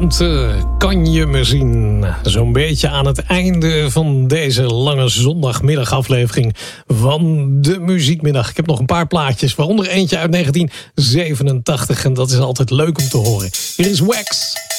lente, kan je me zien. Zo'n beetje aan het einde van deze lange zondagmiddagaflevering van de Muziekmiddag. Ik heb nog een paar plaatjes, waaronder eentje uit 1987. En dat is altijd leuk om te horen. Hier is Wax.